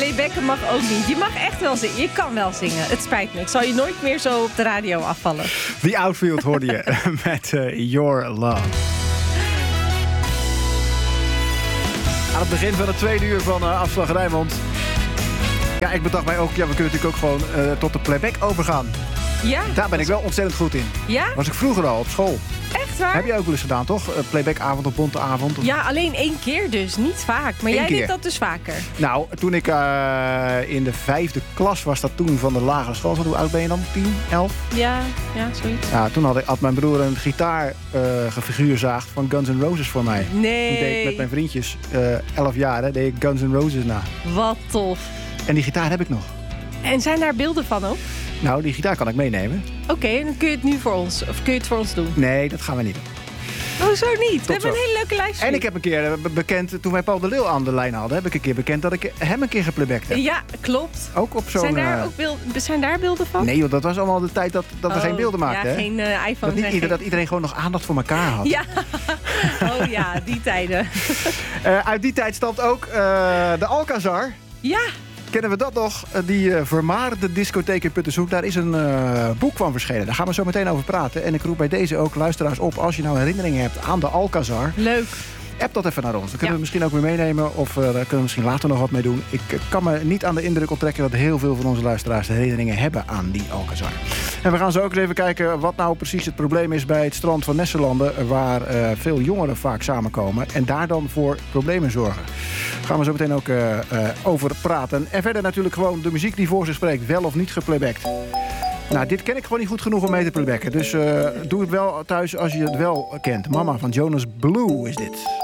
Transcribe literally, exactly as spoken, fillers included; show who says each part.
Speaker 1: playbacken mag ook niet. Je mag echt wel zingen. Je kan wel zingen. Het spijt me. Ik zal je nooit meer zo op de radio afvallen.
Speaker 2: The Outfield hoorde je met uh, Your Love. Aan het begin van het tweede uur van uh, Afslag Rijnmond. Ja, ik bedacht mij ook, ja, we kunnen natuurlijk ook gewoon uh, tot de playback overgaan.
Speaker 1: Ja?
Speaker 2: Daar ben ik wel ontzettend goed in.
Speaker 1: Ja?
Speaker 2: Was ik vroeger al op school.
Speaker 1: Echt waar?
Speaker 2: Heb jij ook wel eens gedaan, toch? Uh, playbackavond of bonte avond? Of...
Speaker 1: Ja, alleen één keer dus. Niet vaak. Maar
Speaker 2: Eén
Speaker 1: jij
Speaker 2: keer.
Speaker 1: deed dat dus vaker.
Speaker 2: Nou, toen ik uh, in de vijfde klas was, dat toen van de lagere school. Hoe oud ben je dan? tien, elf?
Speaker 1: Ja, ja, zoiets.
Speaker 2: Ja, toen had, ik, had mijn broer een gitaar uh, gefiguurzaagd van Guns N' Roses voor mij.
Speaker 1: Nee.
Speaker 2: Toen deed ik met mijn vriendjes, uh, elf jaar, hè, deed ik Guns N' Roses na.
Speaker 1: Wat tof.
Speaker 2: En die gitaar heb ik nog.
Speaker 1: En zijn daar beelden van ook?
Speaker 2: Nou, die gitaar kan ik meenemen.
Speaker 1: Oké, okay, dan kun je het nu voor ons, of kun je het voor ons doen?
Speaker 2: Nee, dat gaan we niet doen.
Speaker 1: Oh, zo niet. We hebben
Speaker 2: zo.
Speaker 1: een hele leuke lijst.
Speaker 2: En ik heb een keer be- bekend, toen wij Paul de Leeuw aan de lijn hadden, heb ik een keer bekend dat ik hem een keer geplaybacked heb.
Speaker 1: Ja, klopt.
Speaker 2: Ook op zo'n...
Speaker 1: Zijn daar,
Speaker 2: uh...
Speaker 1: ook beelden, zijn daar beelden van?
Speaker 2: Nee, joh, dat was allemaal de tijd dat, dat we
Speaker 1: oh,
Speaker 2: geen beelden maakten.
Speaker 1: Ja,
Speaker 2: hè?
Speaker 1: geen uh, iPhone.
Speaker 2: Dat, niet ieder,
Speaker 1: geen...
Speaker 2: dat iedereen gewoon nog aandacht voor elkaar had.
Speaker 1: Ja, oh ja, die tijden.
Speaker 2: uh, uit die tijd stamt ook uh, de Alcazar.
Speaker 1: Ja.
Speaker 2: Kennen we dat nog? Uh, die uh, vermaarde discotheek in Puttershoek. Daar is een uh, boek van verschenen. Daar gaan we zo meteen over praten. En ik roep bij deze ook luisteraars op. Als je nou herinneringen hebt aan de Alcazar.
Speaker 1: Leuk.
Speaker 2: App dat even naar ons. Dan kunnen
Speaker 1: ja.
Speaker 2: we misschien ook weer meenemen. Of uh, daar kunnen we misschien later nog wat mee doen. Ik uh, kan me niet aan de indruk onttrekken dat heel veel van onze luisteraars herinneringen hebben aan die Alcazar. En we gaan zo ook eens even kijken wat nou precies het probleem is bij het strand van Nesselanden. Waar uh, veel jongeren vaak samenkomen. En daar dan voor problemen zorgen. Daar gaan we zo meteen ook uh, uh, over praten. En verder natuurlijk gewoon de muziek die voor zich spreekt. Wel of niet geplaybacked. Nou, dit ken ik gewoon niet goed genoeg om mee te playbacken. Dus uh, doe het wel thuis als je het wel kent. Mama van Jonas Blue is dit.